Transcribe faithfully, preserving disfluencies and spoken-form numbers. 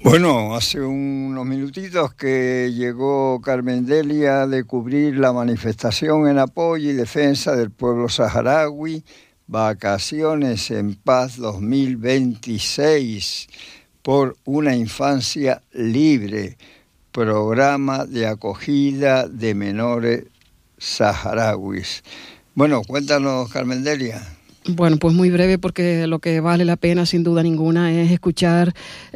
Bueno, hace unos minutitos que llegó Carmen Delia de cubrir la manifestación en apoyo y defensa del pueblo saharaui, Vacaciones en Paz dos mil veintiséis, por una infancia libre, programa de acogida de menores saharauis. Bueno, cuéntanos, Carmen Delia. Bueno, pues muy breve, porque lo que vale la pena sin duda ninguna es escuchar